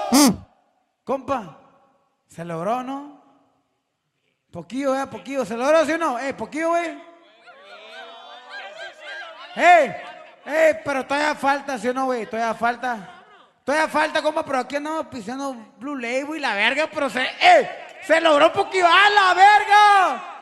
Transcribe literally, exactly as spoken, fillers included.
Compa, ¿se logró, no? Poquillo, eh, poquillo. ¿Se logró, sí o no? Eh, poquillo, güey. ¡Ey! ¡Ey! Pero todavía falta, ¿sí o no, güey? Todavía falta. Todavía falta, compa, pero aquí andamos pisando Blue Label y la verga, pero se... ¡Ey! ¡Se logró poquillo! ¡Ah, la verga!